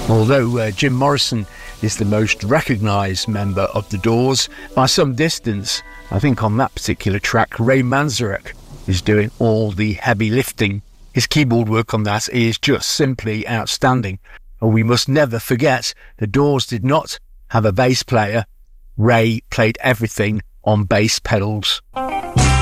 Although Jim Morrison is the most recognised member of the Doors, by some distance, I think on that particular track, Ray Manzarek is doing all the heavy lifting. His keyboard work on that is just simply outstanding. And we must never forget, the Doors did not have a bass player. Ray played everything on bass pedals.